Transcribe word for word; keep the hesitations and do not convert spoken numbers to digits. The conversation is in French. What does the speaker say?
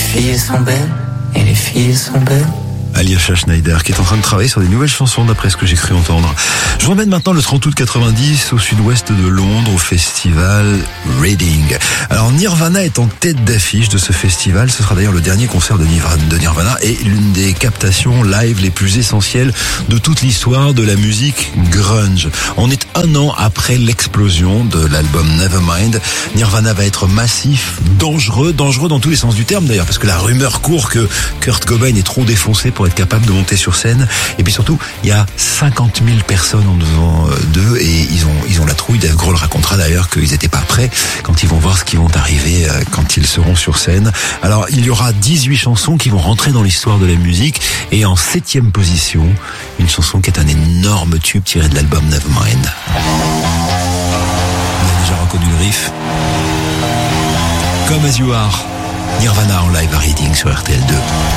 filles sont belles, et les filles sont belles. Alyosha Schneider qui est en train de travailler sur des nouvelles chansons d'après ce que j'ai cru entendre. Je vous emmène maintenant le trente août quatre-vingt-dix au sud-ouest de Londres au festival Reading. Alors Nirvana est en tête d'affiche de ce festival. Ce sera d'ailleurs le dernier concert de Nirvana et l'une des captations live les plus essentielles de toute l'histoire de la musique grunge. On est un an après l'explosion de l'album Nevermind. Nirvana va être massif, dangereux, dangereux dans tous les sens du terme d'ailleurs, parce que la rumeur court que Kurt Cobain est trop défoncé pour être capable de monter sur scène. Et puis surtout, il y a cinquante mille personnes en devant d'eux et ils ont ils ont la trouille. Dave Grohl racontera d'ailleurs qu'ils n'étaient pas prêts quand ils vont voir ce qui vont arriver quand ils seront sur scène. Alors, il y aura dix-huit chansons qui vont rentrer dans l'histoire de la musique et en septième position, une chanson qui est un énorme tube tiré de l'album Nevermind. Vous avez déjà reconnu le riff. Come As You Are, Nirvana en live à Reading sur R T L deux.